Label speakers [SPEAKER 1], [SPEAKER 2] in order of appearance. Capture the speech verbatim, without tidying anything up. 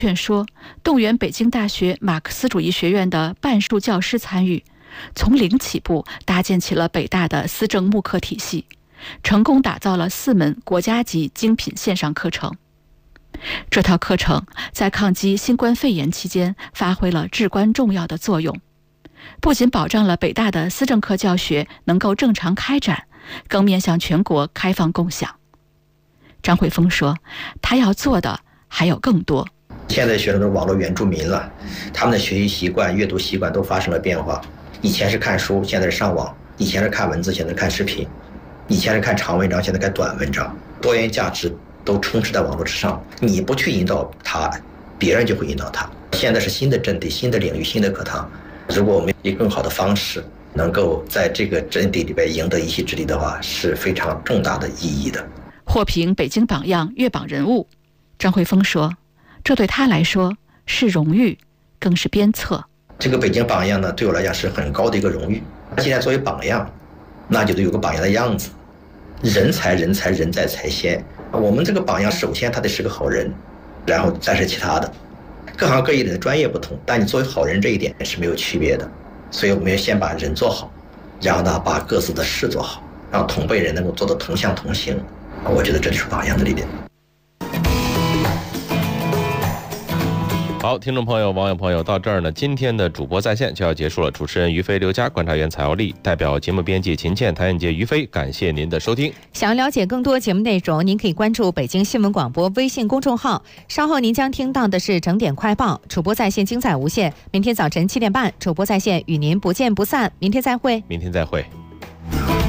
[SPEAKER 1] 劝说，动员北京大学马克思主义学院的半数教师参与，从零起步搭建起了北大的思政慕课体系，成功打造了四门国家级精品线上课程。这套课程在抗击新冠肺炎期间发挥了至关重要的作用，不仅保障了北大的思政课教学能够正常开展，更面向全国开放共享。张惠峰说，他要做的还有更多。
[SPEAKER 2] 现在学生都是网络原住民了，他们的学习习惯、阅读习惯都发生了变化。以前是看书，现在是上网；以前是看文字，现在是看视频；以前是看长文章，现在看短文章。多元价值都充斥在网络之上，你不去引导他，别人就会引导他。现在是新的阵地、新的领域、新的课堂。如果我们以更好的方式，能够在这个阵地里边赢得一席之地的话，是非常重大的意义的。
[SPEAKER 1] 获评北京榜样月榜人物，张惠峰说，这对他来说是荣誉，更是鞭策。
[SPEAKER 2] 这个北京榜样呢，对我来讲是很高的一个荣誉。既然作为榜样，那就得有个榜样的样子。人才，人才，人在才先。我们这个榜样，首先他得是个好人，然后再是其他的。各行各业的专业不同，但你作为好人这一点是没有区别的。所以我们要先把人做好，然后呢，把各自的事做好，让同辈人能够做到同向同行。我觉得这就是榜样的力量。
[SPEAKER 3] 好，听众朋友、网友朋友，到这儿呢，今天的主播在线就要结束了。主持人于飞、刘佳，观察员蔡耀丽，代表节目编辑秦倩、谭艳杰、于飞，感谢您的收听。
[SPEAKER 4] 想要了解更多节目内容，您可以关注北京新闻广播微信公众号。稍后您将听到的是整点快报，主播在线精彩无限。明天早晨七点半，主播在线与您不见不散。明天再会。
[SPEAKER 3] 明天再会。